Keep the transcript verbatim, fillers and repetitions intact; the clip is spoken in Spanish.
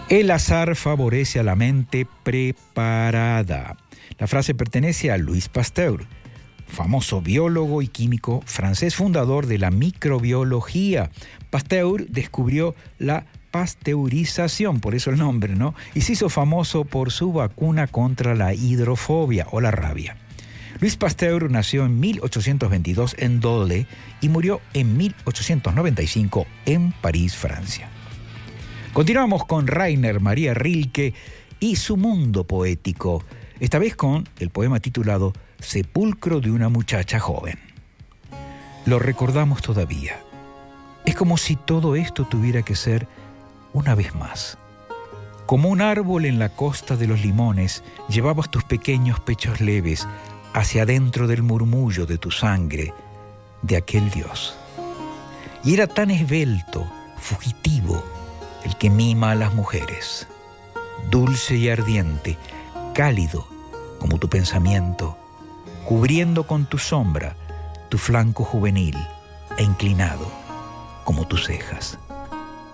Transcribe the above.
El azar favorece a la mente preparada. La frase pertenece a Louis Pasteur, famoso biólogo y químico francés, fundador de la microbiología. Pasteur descubrió la pasteurización, por eso el nombre, ¿no? Y se hizo famoso por su vacuna contra la hidrofobia o la rabia. Louis Pasteur nació en mil ochocientos veintidós en Dole y murió en mil ochocientos noventa y cinco en París, Francia. Continuamos con Rainer Maria Rilke y su mundo poético, esta vez con el poema titulado Sepulcro de una muchacha joven. Lo recordamos todavía. Es como si todo esto tuviera que ser una vez más. Como un árbol en la costa de los limones, llevabas tus pequeños pechos leves hacia adentro del murmullo de tu sangre, de aquel Dios. Y era tan esbelto, fugitivo, el que mima a las mujeres, dulce y ardiente, cálido como tu pensamiento, cubriendo con tu sombra tu flanco juvenil e inclinado como tus cejas.